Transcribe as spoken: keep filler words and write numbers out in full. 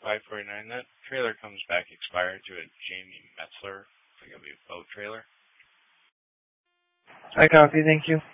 five forty-nine. That trailer comes back expired to a Jamie Metzler. I think it'll be a boat trailer. I copy. Thank you.